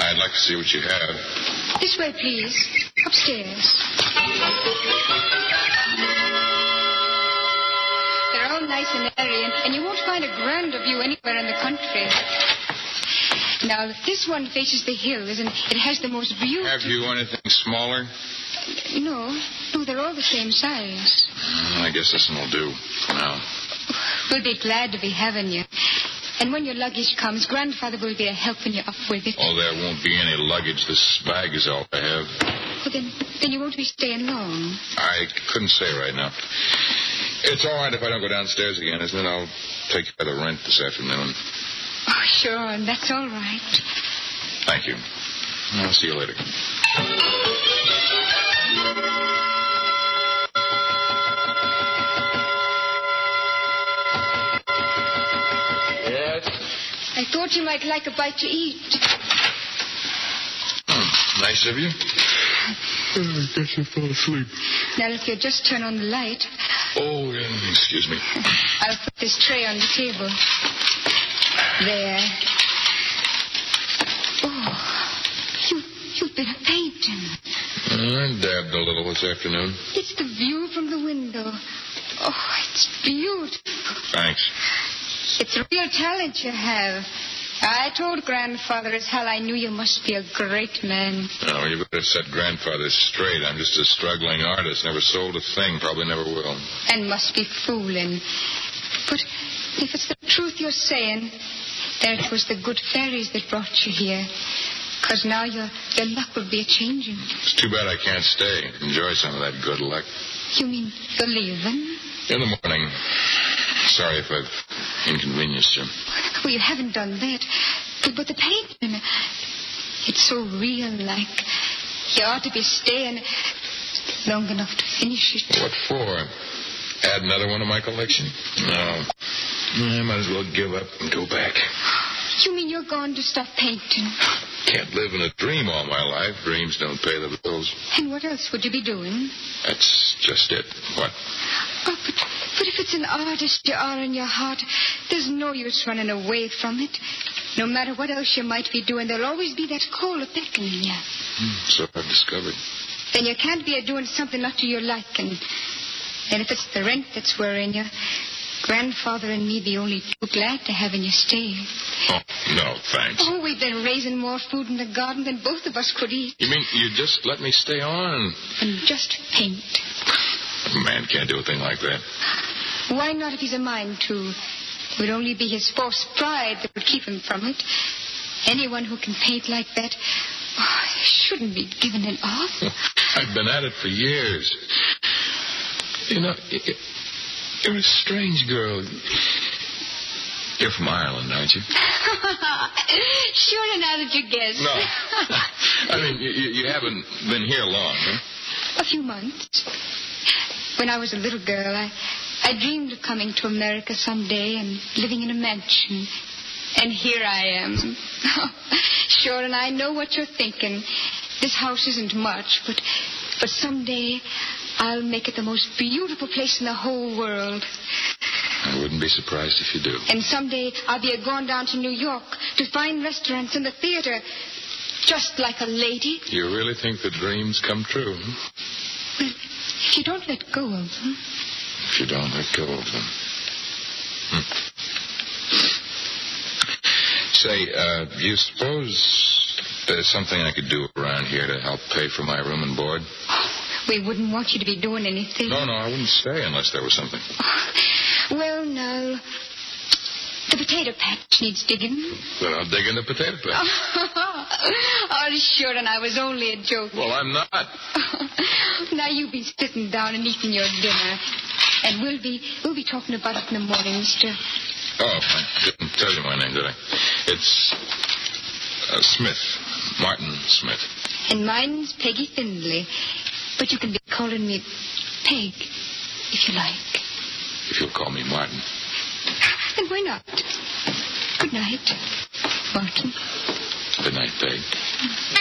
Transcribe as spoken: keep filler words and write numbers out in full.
I'd like to see what you have. This way, please. Upstairs. They're all nice and airy, and, and you won't find a grander view anywhere in the country. Now, this one faces the hills, and it has the most beautiful... Have you anything smaller? No. No, they're all the same size. Well, I guess this one will do for now. We'll be glad to be having you. And when your luggage comes, Grandfather will be helping you up with it. Oh, there won't be any luggage. This bag is all I have. Well, then, then you won't be staying long. I couldn't say right now. It's all right if I don't go downstairs again, isn't it? I'll take you by the rent this afternoon. Oh, sure, and that's all right. Thank you. I'll see you later. Yes? I thought you might like a bite to eat. Hmm, nice of you. I guess I fell asleep. Now, if you'll just turn on the light. Oh, yeah, excuse me. I'll put this tray on the table. There. Oh, you, you've been painting. I dabbed a little this afternoon. It's the view from the window. Oh, it's beautiful. Thanks. It's real talent you have. I told Grandfather as hell I knew you must be a great man. Oh, you better set Grandfather straight. I'm just a struggling artist. Never sold a thing. Probably never will. And must be fooling. But if it's the truth you're saying, then it was the good fairies that brought you here. Because now your, your luck will be a-changing. It's too bad I can't stay. Enjoy some of that good luck. You mean you're leaving? In the morning. Sorry if I've inconvenienced you. Well, you haven't done that. But, but the painting, it's so real-like. You ought to be staying long enough to finish it. What for? Add another one to my collection? No. I might as well give up and go back. You mean you're going to stop painting? Can't live in a dream all my life. Dreams don't pay the bills. And what else would you be doing? That's just it. What? Oh, but, but if it's an artist you are in your heart, there's no use running away from it. No matter what else you might be doing, there'll always be that call of beckoning you. Hmm, so I've discovered. Then you can't be a-doing something not to your liking. And if it's the rent that's worrying you, Grandfather and me be only too glad to having you stay. Oh, no, thanks. Oh, we've been raising more food in the garden than both of us could eat. You mean you just let me stay on? And just paint. A man can't do a thing like that. Why not if he's a mind to? It would only be his false pride that would keep him from it. Anyone who can paint like that oh, shouldn't be given it off. I've been at it for years. You know, it, you're a strange girl. You're from Ireland, aren't you? Sure, now that you guessed. No. I mean, you, you haven't been here long, huh? A few months. When I was a little girl, I, I dreamed of coming to America someday and living in a mansion. And here I am. Sure, and I know what you're thinking. This house isn't much, but, but someday I'll make it the most beautiful place in the whole world. I wouldn't be surprised if you do. And someday I'll be going down to New York to fine restaurants and the theater, just like a lady. You really think the dreams come true? Huh? Well, if you don't let go of them. If you don't let go of them. Hmm. Say, uh, do you suppose there's something I could do around here to help pay for my room and board? We wouldn't want you to be doing anything. No, no, I wouldn't stay unless there was something. Well, no. The potato patch needs digging. Then I'll dig in the potato patch. Oh, sure, and I was only a joke. Well, I'm not. Now you be sitting down and eating your dinner. And we'll be we'll be talking about it in the morning, mister. Oh, I didn't tell you my name, did I? It's uh, Smith. Martin Smith. And mine's Peggy Findlay. But you can be calling me Peg, if you like. If you'll call me Martin. And why not? Good night, Martin. Good night, Peg.